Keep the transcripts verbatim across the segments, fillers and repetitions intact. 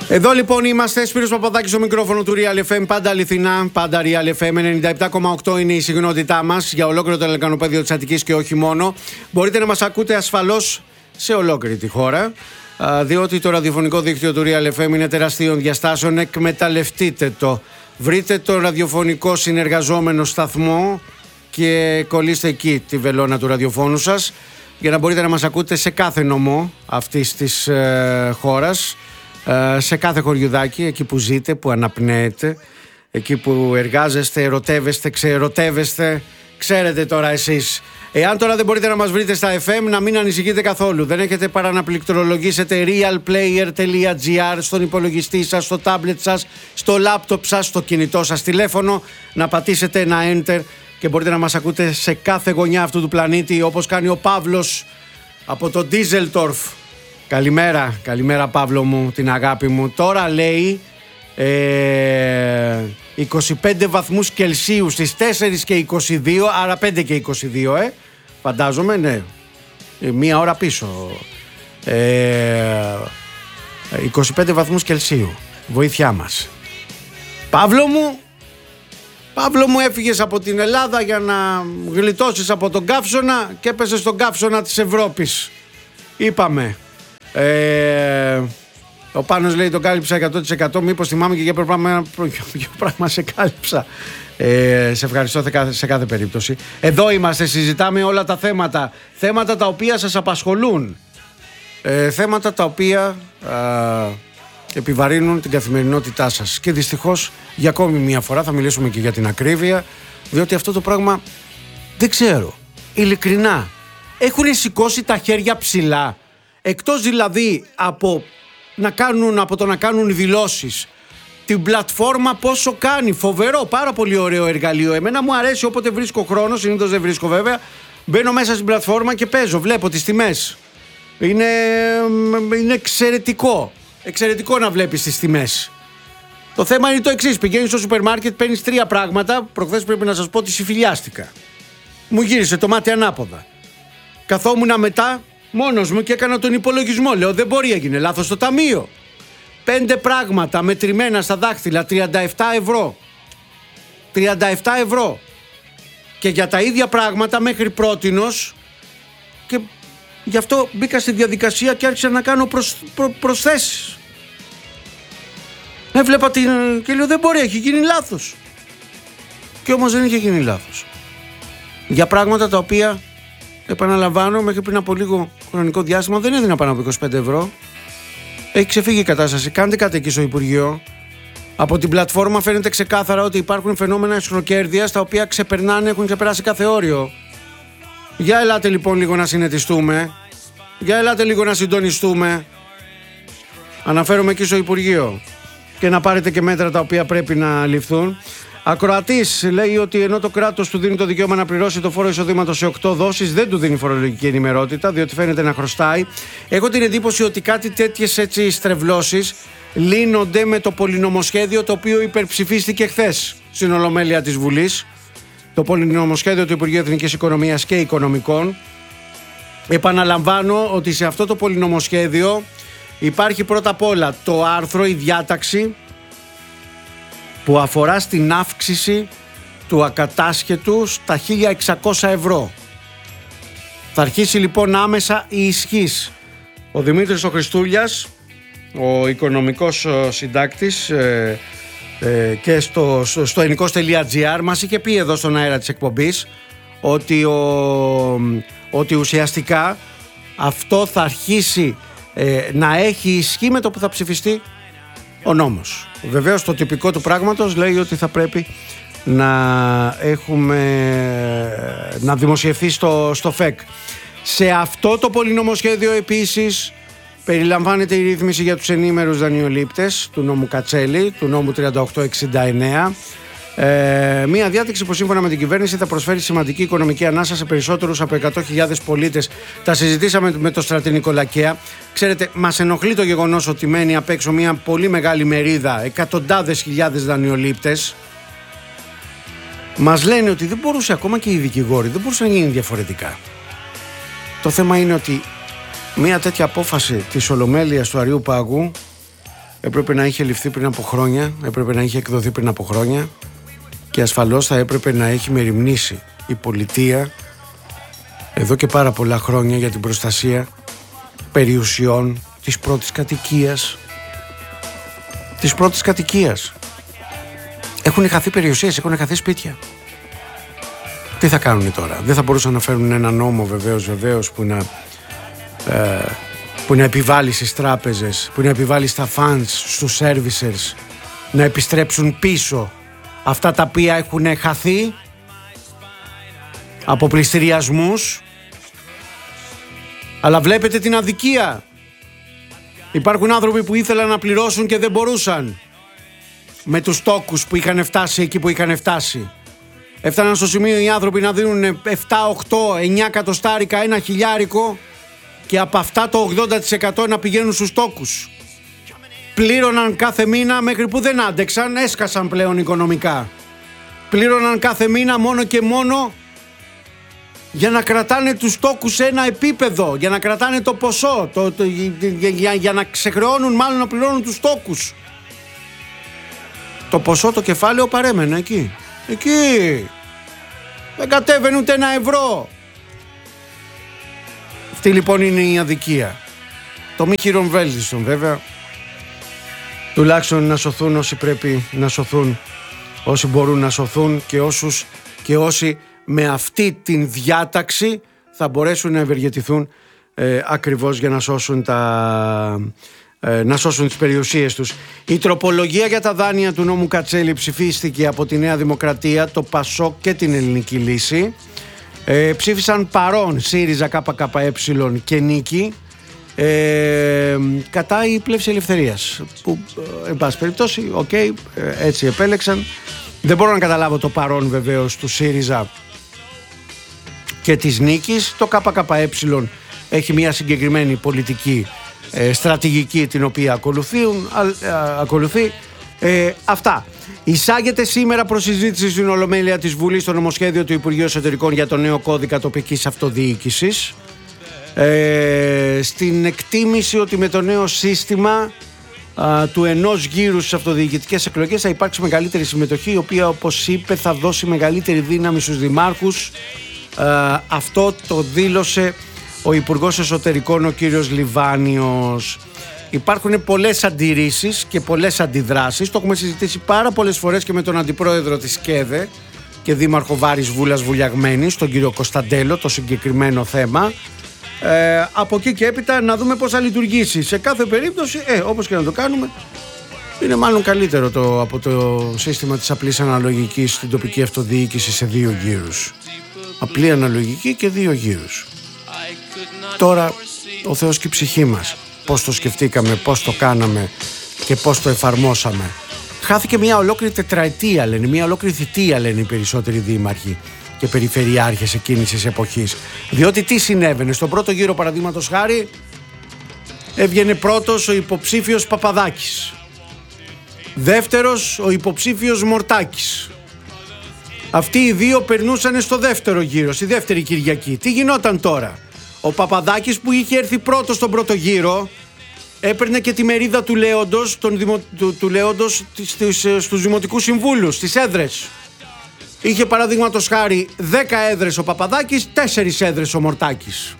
Εδώ λοιπόν είμαστε, Σπύρος Παπαδάκης στο μικρόφωνο του Real εφ εμ, πάντα αληθινά, πάντα Real εφ εμ, ενενήντα επτά κόμμα οκτώ είναι η συχνότητά μας για ολόκληρο το λεκανοπέδιο της Αττικής και όχι μόνο. Μπορείτε να μας ακούτε ασφαλώς σε ολόκληρη τη χώρα, διότι το ραδιοφωνικό δίκτυο του Real εφ εμ είναι τεραστίων διαστάσεων, εκμεταλλευτείτε το. Βρείτε το ραδιοφωνικό συνεργαζόμενο σταθμό και κολλήστε εκεί τη βελόνα του ραδιοφώνου σας για να μπορείτε να μας ακούτε σε κάθε νομό αυτής της ε, χώρας, ε, σε κάθε χωριουδάκι, εκεί που ζείτε, που αναπνέετε, εκεί που εργάζεστε, ερωτεύεστε, ξεερωτεύεστε. Ξέρετε τώρα εσείς. Εάν τώρα δεν μπορείτε να μας βρείτε στα εφ εμ, να μην ανησυχείτε καθόλου. Δεν έχετε παρά να πληκτρολογήσετε realplayer τελεία gr στον υπολογιστή σας, στο τάμπλετ σας, στο λάπτοπ σας, στο κινητό σας τηλέφωνο, να πατήσετε ένα enter και μπορείτε να μας ακούτε σε κάθε γωνιά αυτού του πλανήτη, όπως κάνει ο Παύλος από το Ντίζελτορφ. Καλημέρα, καλημέρα Παύλο μου, την αγάπη μου. Τώρα λέει ε, είκοσι πέντε βαθμούς Κελσίου στις τέσσερις και είκοσι δύο, άρα πέντε και είκοσι δύο, ε, φαντάζομαι, ναι, ε, μία ώρα πίσω. ε, είκοσι πέντε βαθμούς Κελσίου, βοήθειά μας. Παύλο μου, Παύλο μου, έφυγες από την Ελλάδα για να γλιτώσεις από τον καύσωνα και έπεσες στον καύσωνα της Ευρώπης. Είπαμε. Ε, ο Πάνος λέει τον κάλυψα εκατό τοις εκατό. Μήπως θυμάμαι και για ποιο πράγμα, ποιο πράγμα σε κάλυψα. Ε, σε ευχαριστώ σε κάθε περίπτωση. Εδώ είμαστε, συζητάμε όλα τα θέματα. Θέματα τα οποία σας απασχολούν. Ε, θέματα τα οποία α, επιβαρύνουν την καθημερινότητά σας. Και δυστυχώς για ακόμη μια φορά θα μιλήσουμε και για την ακρίβεια, διότι αυτό το πράγμα δεν ξέρω. Ειλικρινά. Έχουν σηκώσει τα χέρια ψηλά. Εκτός δηλαδή από, να κάνουν, από το να κάνουν δηλώσεις. Την πλατφόρμα πόσο κάνει. Φοβερό, πάρα πολύ ωραίο εργαλείο. Εμένα μου αρέσει όποτε βρίσκω χρόνο, συνήθως δεν βρίσκω βέβαια. Μπαίνω μέσα στην πλατφόρμα και παίζω, βλέπω τις τιμές. Είναι, είναι εξαιρετικό. Εξαιρετικό να βλέπεις τις τιμές. Το θέμα είναι το εξής. Πηγαίνεις στο σούπερ μάρκετ, παίρνεις τρία πράγματα. Προχθές πρέπει να σας πω ότι συμφιλιάστηκα. Μου γύρισε το μάτι ανάποδα. Καθόμουνα μετά μόνος μου και έκανα τον υπολογισμό. Λέω δεν μπορεί, έγινε λάθος το ταμείο. Πέντε πράγματα μετρημένα στα δάχτυλα, τριάντα επτά ευρώ. τριάντα επτά ευρώ. Και για τα ίδια πράγματα μέχρι πρότινος. Και γι' αυτό μπήκα στη διαδικασία και άρχισα να κάνω προσ, προ, προσθέσεις. Έβλεπα την και λέω δεν μπορεί, έχει γίνει λάθος. Και όμως δεν είχε γίνει λάθος. Για πράγματα τα οποία, επαναλαμβάνω, μέχρι πριν από λίγο χρονικό διάστημα δεν έδινα πάνω από είκοσι πέντε ευρώ. Έχει ξεφύγει η κατάσταση. Κάντε κάτι εκεί στο Υπουργείο. Από την πλατφόρμα φαίνεται ξεκάθαρα ότι υπάρχουν φαινόμενα ισχροκέρδειας τα οποία ξεπερνάνε, έχουν ξεπεράσει κάθε όριο. Για ελάτε λοιπόν λίγο να συνετιστούμε. Για ελάτε λίγο να συντονιστούμε. Αναφέρομαι εκεί στο Υπουργείο. Και να πάρετε και μέτρα τα οποία πρέπει να ληφθούν. Ακροατής λέει ότι ενώ το κράτος του δίνει το δικαίωμα να πληρώσει το φόρο εισοδήματος σε οκτώ δόσεις, δεν του δίνει φορολογική ενημερότητα, διότι φαίνεται να χρωστάει. Έχω την εντύπωση ότι κάτι τέτοιες έτσι στρεβλώσεις λύνονται με το πολυνομοσχέδιο το οποίο υπερψηφίστηκε χθες στην Ολομέλεια της Βουλής. Το πολυνομοσχέδιο του Υπουργείου Εθνικής Οικονομίας και Οικονομικών. Επαναλαμβάνω ότι σε αυτό το πολυνομοσχέδιο υπάρχει πρώτα απ' όλα το άρθρο, η διάταξη που αφορά στην αύξηση του ακατάσχετου στα χίλια εξακόσια ευρώ. Θα αρχίσει λοιπόν άμεσα η ισχύς. Ο Δημήτρης ο Χριστούλιας, ο οικονομικός συντάκτης ε, ε, και στο, στο, στο ενικός τελεία τζι άρ μας είχε πει εδώ στον αέρα της εκπομπής ότι, ο, ότι ουσιαστικά αυτό θα αρχίσει ε, να έχει ισχύ με το που θα ψηφιστεί ο νόμος. Βεβαίως το τυπικό του πράγματος λέει ότι θα πρέπει να έχουμε να δημοσιευθεί στο, στο ΦΕΚ. Σε αυτό το πολυνομοσχέδιο επίσης περιλαμβάνεται η ρύθμιση για τους ενήμερους δανειολήπτες του νόμου Κατσέλη, του νόμου τριάντα οκτώ εξήντα εννέα. Ε, μια διάταξη που σύμφωνα με την κυβέρνηση θα προσφέρει σημαντική οικονομική ανάσα σε περισσότερους από εκατό χιλιάδες πολίτες. Τα συζητήσαμε με τον Στρατή Νικολακέα. Ξέρετε, μας ενοχλεί το γεγονός ότι μένει απ' έξω μια πολύ μεγάλη μερίδα, εκατοντάδες χιλιάδες δανειολήπτες. Μας λένε ότι δεν μπορούσε, ακόμα και οι δικηγόροι, δεν μπορούσε να γίνει διαφορετικά. Το θέμα είναι ότι μια τέτοια απόφαση της Ολομέλειας του Αριού Πάγου έπρεπε να είχε ληφθεί πριν από χρόνια, έπρεπε να είχε εκδοθεί πριν από χρόνια και ασφαλώς θα έπρεπε να έχει μεριμνήσει η πολιτεία εδώ και πάρα πολλά χρόνια για την προστασία περιουσιών της πρώτης κατοικίας. Της πρώτης κατοικίας. Έχουν χαθεί περιουσίες, έχουν χαθεί σπίτια. Τι θα κάνουν τώρα? Δεν θα μπορούσαν να φέρουν ένα νόμο βεβαίως, βεβαίως που να, ε, που να επιβάλλει στις τράπεζες, που να επιβάλλει στα funds, στους servicers να επιστρέψουν πίσω αυτά τα οποία έχουν χαθεί από πληστηριασμούς. Αλλά βλέπετε την αδικία. Υπάρχουν άνθρωποι που ήθελαν να πληρώσουν και δεν μπορούσαν με τους τόκους που είχαν φτάσει εκεί που είχαν φτάσει. Έφταναν στο σημείο οι άνθρωποι να δίνουν επτά, οκτώ, εννιά εκατοστάρικα, ένα χιλιάρικο και από αυτά το ογδόντα τοις εκατό να πηγαίνουν στους τόκους. Πλήρωναν κάθε μήνα μέχρι που δεν άντεξαν, έσκασαν πλέον οικονομικά. Πλήρωναν κάθε μήνα μόνο και μόνο για να κρατάνε τους τόκους σε ένα επίπεδο, για να κρατάνε το ποσό, το, το, για, για, για να ξεχρεώνουν, μάλλον να πληρώνουν τους τόκους. Το ποσό, το κεφάλαιο παρέμενε εκεί. Εκεί. Δεν κατέβαινε ούτε ένα ευρώ. Αυτή λοιπόν είναι η αδικία. Το μη χειρομβέλτιστον βέβαια. Τουλάχιστον να σωθούν όσοι πρέπει να σωθούν, όσοι μπορούν να σωθούν και όσους και όσοι με αυτή την διάταξη θα μπορέσουν να ευεργετηθούν ε, ακριβώς για να σώσουν, τα, ε, να σώσουν τις περιουσίες τους. Η τροπολογία για τα δάνεια του νόμου Κατσέλη ψηφίστηκε από τη Νέα Δημοκρατία, το ΠΑΣΟΚ και την Ελληνική Λύση. Ε, ψήφισαν παρόν ΣΥΡΙΖΑ, ΚΚΕ και Νίκη. Ε, κατά η Πλεύση Ελευθερίας που εν πάση περιπτώσει οκ, okay, έτσι επέλεξαν. Δεν μπορώ να καταλάβω το παρόν βεβαίως του ΣΥΡΙΖΑ και της Νίκης. Το ΚΚΕ έχει μια συγκεκριμένη πολιτική ε, στρατηγική την οποία ακολουθούν, α, α, ακολουθεί ε, αυτά. Εισάγεται σήμερα προς συζήτηση στην Ολομέλεια της Βουλής το νομοσχέδιο του Υπουργείου Εσωτερικών για το νέο κώδικα τοπικής αυτοδιοίκησης. Ε, στην εκτίμηση ότι με το νέο σύστημα α, του ενός γύρου στις αυτοδιοικητικές εκλογές θα υπάρξει μεγαλύτερη συμμετοχή, η οποία όπως είπε θα δώσει μεγαλύτερη δύναμη στους δημάρχους. Α, αυτό το δήλωσε ο Υπουργός Εσωτερικών, ο κύριος Λιβάνιος. Υπάρχουν πολλές αντιρρήσεις και πολλές αντιδράσεις. Το έχουμε συζητήσει πάρα πολλές φορές και με τον αντιπρόεδρο της ΚΕΔΕ και δήμαρχο Βάρης Βούλας Βουλιαγμένης, τον κύριο Κωνσταντέλο, το συγκεκριμένο θέμα. Ε, από εκεί και έπειτα να δούμε πώς θα λειτουργήσει. Σε κάθε περίπτωση, ε, όπως και να το κάνουμε, είναι μάλλον καλύτερο το, από το σύστημα της απλής αναλογικής στην τοπική αυτοδιοίκηση σε δύο γύρους. Απλή αναλογική και δύο γύρους. Τώρα ο Θεός και η ψυχή μας. Πώς το σκεφτήκαμε, πώς το κάναμε και πώς το εφαρμόσαμε. Χάθηκε μια ολόκληρη τετραετία, λένε, μια ολόκληρη θητεία, λένε οι περισσότεροι δήμαρχοι και περιφερειάρχες εκείνης της εποχής. Διότι τι συνέβαινε? Στον πρώτο γύρο, παραδείγματος χάρη, έβγαινε πρώτος ο υποψήφιος Παπαδάκης. Δεύτερος ο υποψήφιος Μορτάκης. Αυτοί οι δύο περνούσαν στο δεύτερο γύρο, στη δεύτερη Κυριακή. Τι γινόταν τώρα? Ο Παπαδάκης που είχε έρθει πρώτος στον πρώτο γύρο έπαιρνε και τη μερίδα του Λέοντος, τον δημο, του, του Λέοντος στις, στους δημοτικούς συμβούλους, στις έδρες. Είχε παραδείγματος χάρη δέκα έδρες ο Παπαδάκης, τέσσερις έδρες ο Μορτάκης.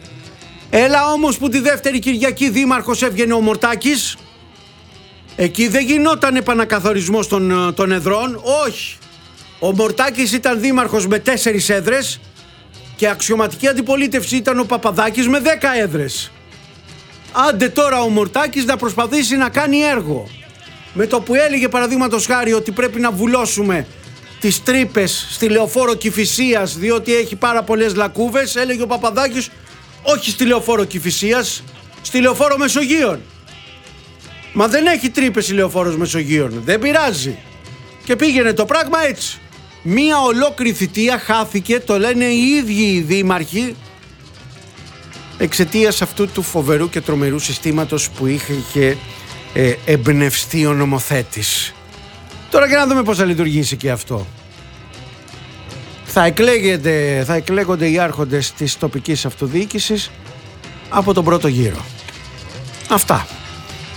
Έλα όμως που τη δεύτερη Κυριακή δήμαρχος έβγαινε ο Μορτάκης, εκεί δεν γινόταν επανακαθορισμός των, των εδρών, όχι. Ο Μορτάκης ήταν δήμαρχος με τέσσερις έδρες και αξιωματική αντιπολίτευση ήταν ο Παπαδάκης με δέκα έδρες. Άντε τώρα ο Μορτάκης να προσπαθήσει να κάνει έργο. Με το που έλεγε παραδείγματος χάρη ότι πρέπει να βουλώσουμε τις τρύπες στη Λεωφόρο Κηφισίας διότι έχει πάρα πολλές λακκούβες, έλεγε ο Παπαδάκης όχι στη Λεωφόρο Κηφισίας, στη Λεωφόρο Μεσογείων. Μα δεν έχει τρύπες η Λεωφόρος Μεσογείων, δεν πειράζει. Και πήγαινε το πράγμα έτσι. Μία ολόκληρη θητεία χάθηκε, το λένε οι ίδιοι οι δήμαρχοι, εξαιτίας αυτού του φοβερού και τρομερού συστήματος που είχε ε, εμπνευστεί ο νομοθέτης. Τώρα και να δούμε πώς θα λειτουργήσει και αυτό. Θα, εκλέγεται, θα εκλέγονται οι άρχοντες της τοπικής αυτοδιοίκησης από τον πρώτο γύρο. Αυτά.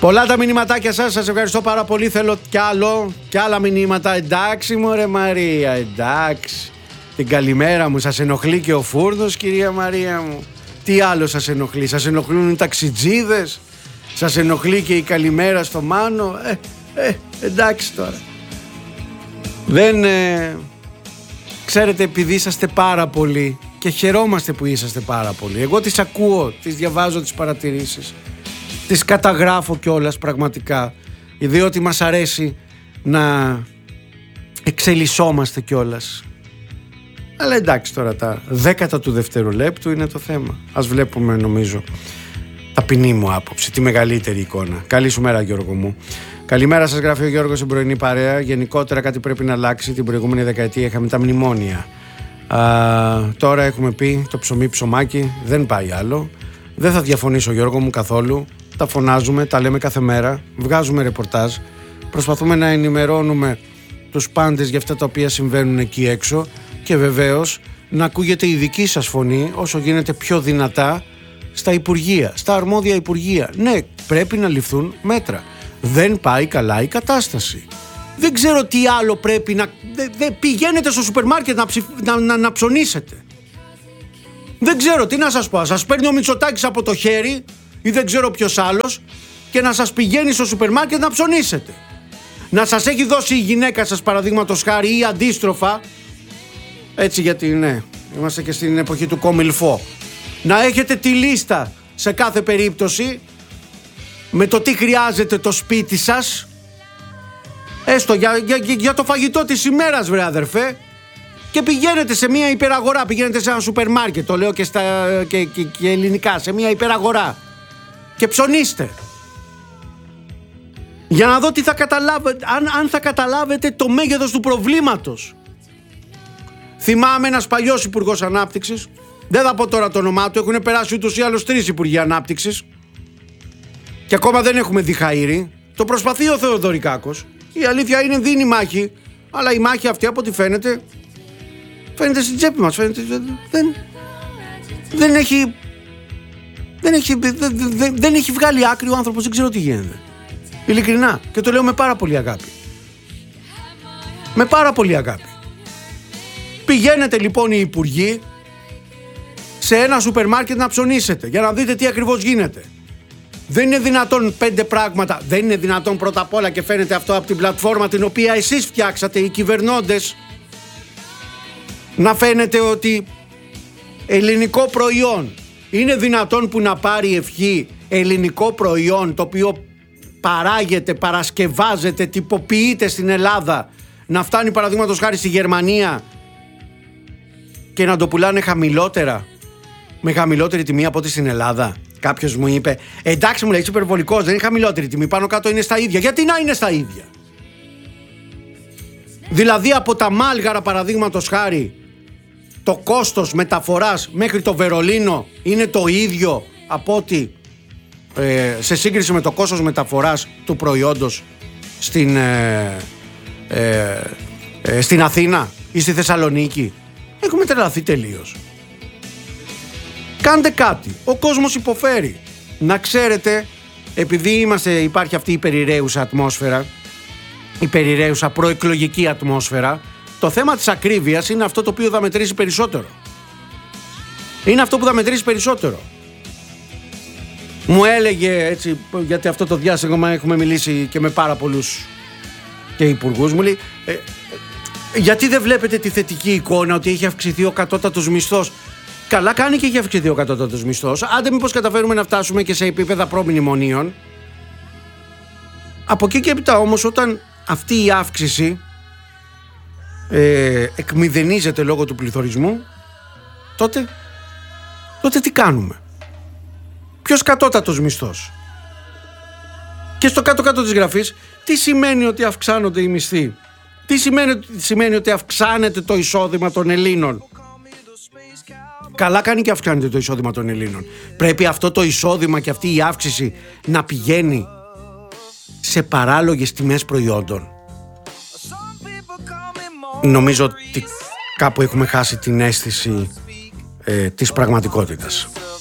Πολλά τα μηνυματάκια σας, σας ευχαριστώ πάρα πολύ. Θέλω κι άλλο, κι άλλα μηνύματα. Εντάξει μωρέ Μαρία, εντάξει. Την καλημέρα μου, σας ενοχλεί και ο φούρνος, κυρία Μαρία μου? Τι άλλο σας ενοχλεί? Σας ενοχλούν οι ταξιτζίδες? Σας ενοχλεί και η καλημέρα στο Μάνο? Ε, ε, εντάξει τώρα. Δεν... Ε, ξέρετε, επειδή είσαστε πάρα πολλοί και χαιρόμαστε που είσαστε πάρα πολλοί. Εγώ τις ακούω, τις διαβάζω τις παρατηρήσεις, τις καταγράφω κιόλας πραγματικά, διότι μας αρέσει να εξελισσόμαστε κιόλας. Αλλά εντάξει τώρα, τα δέκατα του δευτερολέπτου είναι το θέμα. Ας βλέπουμε, νομίζω, ταπεινή μου άποψη, τη μεγαλύτερη εικόνα. Καλή σου μέρα, Γιώργο μου. Καλημέρα σας, γράφει ο Γιώργος στην πρωινή παρέα. Γενικότερα κάτι πρέπει να αλλάξει. Την προηγούμενη δεκαετία είχαμε τα μνημόνια. Α, τώρα έχουμε πει το ψωμί ψωμάκι, δεν πάει άλλο. Δεν θα διαφωνήσω, Γιώργο μου, καθόλου. Τα φωνάζουμε, τα λέμε κάθε μέρα, βγάζουμε ρεπορτάζ, προσπαθούμε να ενημερώνουμε τους πάντες για αυτά τα οποία συμβαίνουν εκεί έξω και βεβαίως να ακούγεται η δική σας φωνή όσο γίνεται πιο δυνατά στα υπουργεία, στα αρμόδια υπουργεία. Ναι, πρέπει να ληφθούν μέτρα. Δεν πάει καλά η κατάσταση. Δεν ξέρω τι άλλο πρέπει να... Δε, δε, πηγαίνετε στο σούπερ μάρκετ να, ψηφ... να, να, να ψωνίσετε. Δεν ξέρω τι να σας πω. Σας παίρνει ο Μητσοτάκης από το χέρι ή δεν ξέρω ποιος άλλος και να σας πηγαίνει στο σούπερ μάρκετ να ψωνίσετε. Να σας έχει δώσει η γυναίκα σας, παραδείγματος χάρη, ή αντίστροφα, έτσι, γιατί ναι, είμαστε και στην εποχή του κομιλφό, να έχετε τη λίστα σε κάθε περίπτωση με το τι χρειάζεται το σπίτι σας, έστω για, για, για το φαγητό της ημέρας, βρε αδερφέ, και πηγαίνετε σε μια υπεραγορά, πηγαίνετε σε ένα σούπερ μάρκετ, το λέω και, στα, και, και, και ελληνικά, σε μια υπεραγορά και ψωνίστε. Για να δω τι θα καταλάβετε, αν, αν θα καταλάβετε το μέγεθος του προβλήματος. Θυμάμαι ένας παλιός υπουργός ανάπτυξης, δεν θα πω τώρα το όνομά του, έχουν περάσει ούτως ή άλλως τρεις υπουργοί ανάπτυξης και ακόμα δεν έχουμε δει χαΐρι. Το προσπαθεί ο Θεοδωρικάκος. Η αλήθεια είναι, δίνει μάχη, αλλά η μάχη αυτή από ό,τι φαίνεται, φαίνεται στην τσέπη μας, φαίνεται, δεν, δεν έχει, δεν έχει, δεν, δεν, δεν έχει βγάλει άκρη ο άνθρωπος, δεν ξέρω τι γίνεται. Ειλικρινά, και το λέω με πάρα πολύ αγάπη. Με πάρα πολύ αγάπη. Πηγαίνετε λοιπόν οι υπουργοί σε ένα σούπερ μάρκετ να ψωνίσετε για να δείτε τι ακριβώς γίνεται. Δεν είναι δυνατόν πέντε πράγματα. Δεν είναι δυνατόν πρώτα απ' όλα, και φαίνεται αυτό από την πλατφόρμα την οποία εσείς φτιάξατε, οι κυβερνώντες, να φαίνεται ότι ελληνικό προϊόν, είναι δυνατόν που να πάρει ευχή ελληνικό προϊόν το οποίο παράγεται, παρασκευάζεται, τυποποιείται στην Ελλάδα, να φτάνει παραδείγματος χάρη στη Γερμανία και να το πουλάνε χαμηλότερα, με χαμηλότερη τιμή από ό,τι στην Ελλάδα? Κάποιος μου είπε, εντάξει, μου λέει, είσαι υπερβολικός, δεν είναι χαμηλότερη τιμή, πάνω κάτω είναι στα ίδια. Γιατί να είναι στα ίδια? Δηλαδή από τα Μάλγαρα, παραδείγματος χάρη, το κόστος μεταφοράς μέχρι το Βερολίνο είναι το ίδιο από ότι ε, σε σύγκριση με το κόστος μεταφοράς του προϊόντος στην, ε, ε, ε, στην Αθήνα ή στη Θεσσαλονίκη. Έχουμε τρελαθεί τελείως. Κάντε κάτι. Ο κόσμος υποφέρει. Να ξέρετε, επειδή είμαστε, υπάρχει αυτή η περιραίουσα ατμόσφαιρα, η περιραίουσα προεκλογική ατμόσφαιρα, το θέμα της ακρίβειας είναι αυτό το οποίο θα μετρήσει περισσότερο. Είναι αυτό που θα μετρήσει περισσότερο. Μου έλεγε έτσι, γιατί αυτό το διάστημα έχουμε μιλήσει και με πάρα πολλούς και υπουργούς, μου λέει, ε, γιατί δεν βλέπετε τη θετική εικόνα ότι έχει αυξηθεί ο κατώτατος μισθός? Καλά κάνει και έχει αυξηθεί ο κατώτατος μισθός. Άντε μήπως καταφέρουμε να φτάσουμε και σε επίπεδα προμνημονίων. Από εκεί και έπειτα όμως, όταν αυτή η αύξηση ε, εκμηδενίζεται λόγω του πληθωρισμού, τότε, τότε τι κάνουμε? Ποιος κατώτατος μισθός? Και στο κάτω-κάτω της γραφής, τι σημαίνει ότι αυξάνονται οι μισθοί? Τι σημαίνει, σημαίνει ότι αυξάνεται το εισόδημα των Ελλήνων? Καλά κάνει και αυξάνεται το εισόδημα των Ελλήνων. Πρέπει αυτό το εισόδημα και αυτή η αύξηση να πηγαίνει σε παράλογες τιμές προϊόντων. Νομίζω ότι κάπου έχουμε χάσει την αίσθηση ε, της πραγματικότητας.